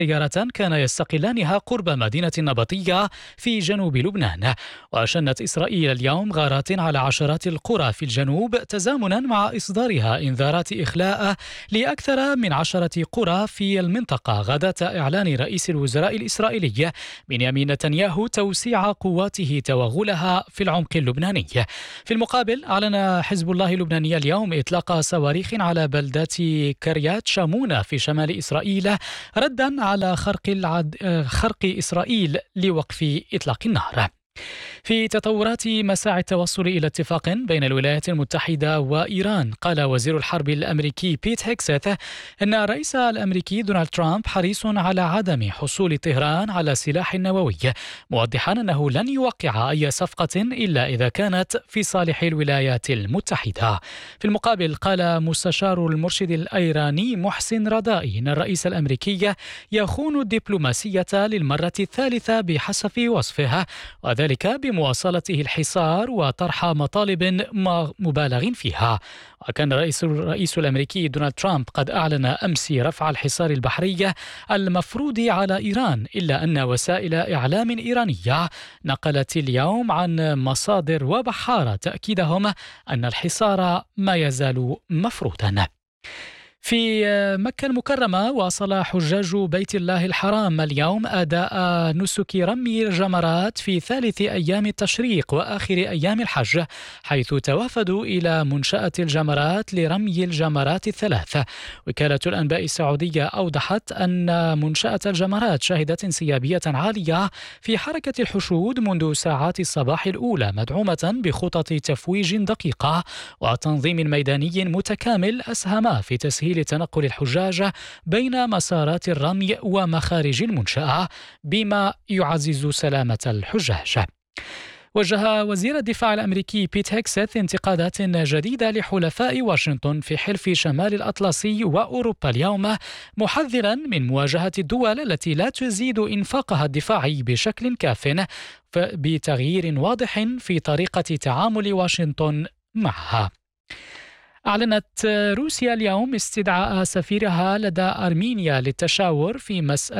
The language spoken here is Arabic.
سيارة كان يستقلانها قرب مدينة نبطية في جنوب لبنان. وشنت إسرائيل اليوم غارات على عشرات القرى في الجنوب تزامنا مع إصدارها إنذارات إخلاء لأكثر من 10 قرى في المنطقة غداة إعلان رئيس الوزراء الإسرائيلي بنيامين نتنياهو توسيع قواته توغلها في العمق اللبناني. في المقابل أعلن حزب الله اللبناني اليوم إطلاق صواريخ على بلدة كريات شامونة في شمال إسرائيل ردا على خرق إسرائيل لوقف إطلاق النار. في تطورات مساعي التوصل إلى اتفاق بين الولايات المتحدة وإيران، قال وزير الحرب الأمريكي بيت هيكسيت أن الرئيس الأمريكي دونالد ترامب حريص على عدم حصول طهران على سلاح نووي، موضحا أنه لن يوقع أي صفقة إلا إذا كانت في صالح الولايات المتحدة. في المقابل قال مستشار المرشد الإيراني محسن رضائي أن الرئيس الأمريكي يخون الدبلوماسية للمرة الثالثة بحسب وصفه، وذلك بمواصلته الحصار وطرح مطالب مبالغ فيها. وكان الرئيس الأمريكي دونالد ترامب قد أعلن أمس رفع الحصار البحري المفروض على إيران، إلا أن وسائل إعلام إيرانية نقلت اليوم عن مصادر وبحارة تأكيدهم أن الحصار ما يزال مفروضا. في مكة المكرمة واصل حجاج بيت الله الحرام اليوم أداء نسك رمي الجمرات في ثالث أيام التشريق وآخر أيام الحج، حيث توافدوا إلى منشأة الجمرات لرمي الجمرات الثلاث. وكالة الأنباء السعودية أوضحت أن منشأة الجمرات شهدت انسيابية عالية في حركة الحشود منذ ساعات الصباح الأولى، مدعومة بخطط تفويج دقيقة وتنظيم ميداني متكامل أسهم في تسهيل تنقل الحجاج بين مسارات الرمي ومخارج المنشأة، بما يعزز سلامة الحجاج. وجه وزير الدفاع الأمريكي بيت هيكسيت انتقادات جديدة لحلفاء واشنطن في حلف شمال الأطلسي وأوروبا اليوم، محذرا من مواجهة الدول التي لا تزيد إنفاقها الدفاعي بشكل كاف بتغيير واضح في طريقة تعامل واشنطن معها. أعلنت روسيا اليوم استدعاء سفيرها لدى أرمينيا للتشاور في مسألة